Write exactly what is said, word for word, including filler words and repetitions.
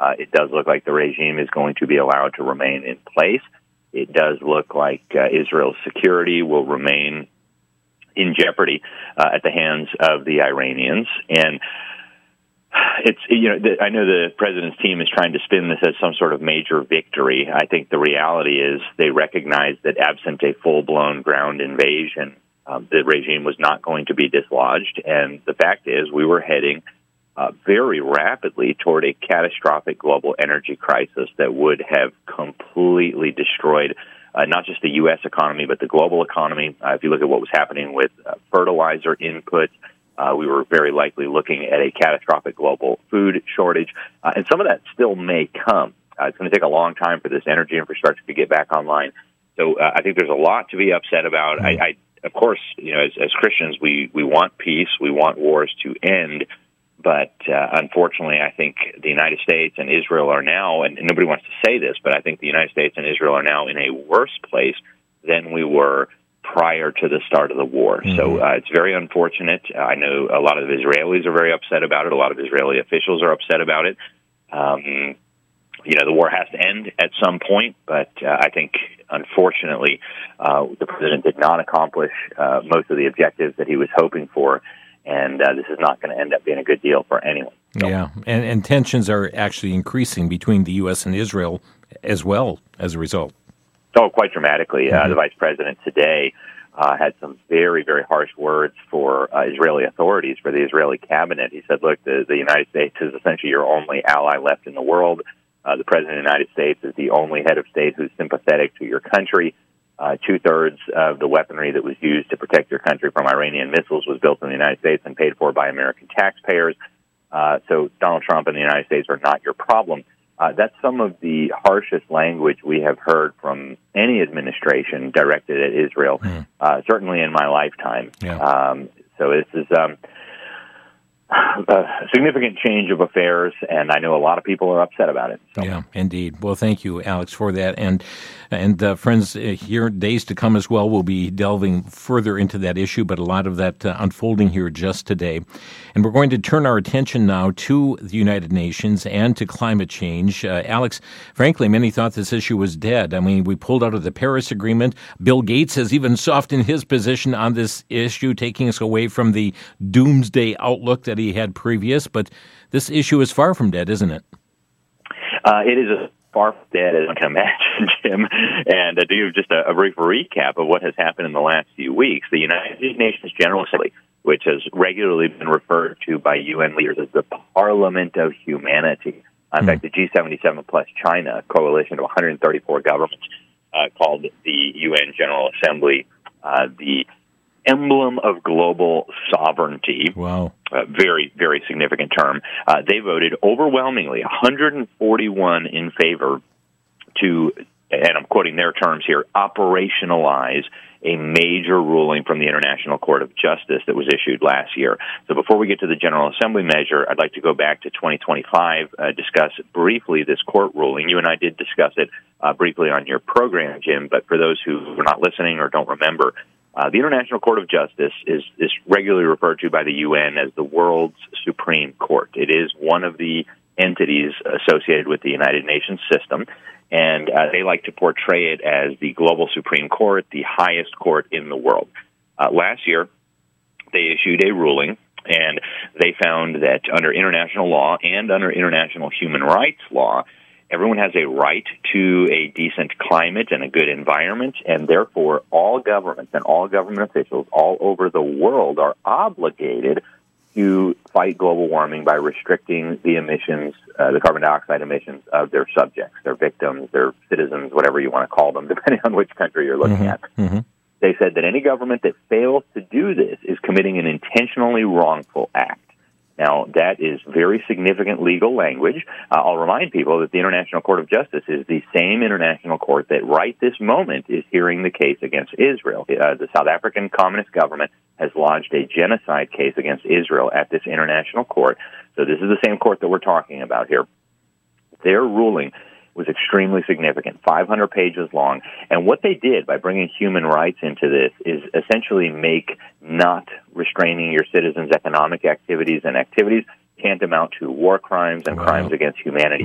Uh, it does look like the regime is going to be allowed to remain in place. It does look like uh, Israel's security will remain in jeopardy uh, at the hands of the Iranians. And it's, you know, the, I know the president's team is trying to spin this as some sort of major victory. I think the reality is they recognize that absent a full-blown ground invasion, um, the regime was not going to be dislodged. And the fact is we were heading uh, very rapidly toward a catastrophic global energy crisis that would have completely destroyed uh, not just the U S economy, but the global economy. Uh, if you look at what was happening with uh, fertilizer inputs, Uh, we were very likely looking at a catastrophic global food shortage, uh, and some of that still may come. Uh, it's going to take a long time for this energy infrastructure to get back online. So uh, I think there's a lot to be upset about. I, I, of course, you know, as, as Christians, we, we want peace, we want wars to end, but uh, unfortunately, I think the United States and Israel are now, and nobody wants to say this, but I think the United States and Israel are now in a worse place than we were prior to the start of the war. Mm-hmm. So uh, it's very unfortunate. Uh, I know a lot of the Israelis are very upset about it. A lot of Israeli officials are upset about it. Um, you know, the war has to end at some point, but uh, I think, unfortunately, uh, the president did not accomplish uh, most of the objectives that he was hoping for, and uh, this is not going to end up being a good deal for anyone. So. Yeah, and, and tensions are actually increasing between the U S and Israel as well as a result. Oh, quite dramatically. Uh, the vice president today uh, had some very, very harsh words for uh, Israeli authorities, for the Israeli cabinet. He said, look, the, the United States is essentially your only ally left in the world. Uh, the president of the United States is the only head of state who's sympathetic to your country. Uh, two-thirds of the weaponry that was used to protect your country from Iranian missiles was built in the United States and paid for by American taxpayers. Uh, so Donald Trump and the United States are not your problem. Uh, that's some of the harshest language we have heard from any administration directed at Israel, mm. uh, certainly in my lifetime. Yeah. Um, so this is um, a significant change of affairs, and I know a lot of people are upset about it. So. Yeah, indeed. Well, thank you, Alex, for that. And, and uh, friends, here, days to come as well, we'll be delving further into that issue, but a lot of that uh, unfolding here just today. And we're going to turn our attention now to the United Nations and to climate change. Uh, Alex, frankly, many thought this issue was dead. I mean, we pulled out of the Paris Agreement. Bill Gates has even softened his position on this issue, taking us away from the doomsday outlook that he had previous. But this issue is far from dead, isn't it? Uh, it is as far from dead as I can imagine, Jim. And to do just a, a brief recap of what has happened in the last few weeks, the United Nations General Assembly, which has regularly been referred to by U N leaders as the Parliament of Humanity. In mm. fact, the G seventy-seven plus China, a coalition of one hundred thirty-four governments, uh, called the U N General Assembly uh, the emblem of global sovereignty. Wow. A very, very significant term. Uh, they voted overwhelmingly, one hundred forty-one in favor to, and I'm quoting their terms here, operationalize a major ruling from the International Court of Justice that was issued last year. So before we get to the General Assembly measure, I'd like to go back to twenty twenty-five, uh, discuss briefly this court ruling. You and I did discuss it uh, briefly on your program, Jim, but for those who were not listening or don't remember, uh, the International Court of Justice is, is regularly referred to by the U N as the world's Supreme Court. It is one of the entities associated with the United Nations system, and uh, they like to portray it as the global Supreme Court, the highest court in the world. Uh, last year, they issued a ruling, and they found that under international law and under international human rights law, everyone has a right to a decent climate and a good environment, and therefore all governments and all government officials all over the world are obligated to fight global warming by restricting the emissions, uh, the carbon dioxide emissions of their subjects, their victims, their citizens, whatever you want to call them, depending on which country you're looking mm-hmm. at. Mm-hmm. They said that any government that fails to do this is committing an intentionally wrongful act. Now, that is very significant legal language. Uh, I'll remind people that the International Court of Justice is the same international court that right this moment is hearing the case against Israel. Uh, the South African Communist government has lodged a genocide case against Israel at this international court. So this is the same court that we're talking about here. Their ruling was extremely significant, five hundred pages long. And what they did by bringing human rights into this is essentially make not restraining your citizens' economic activities and activities tantamount to war crimes and wow. crimes against humanity.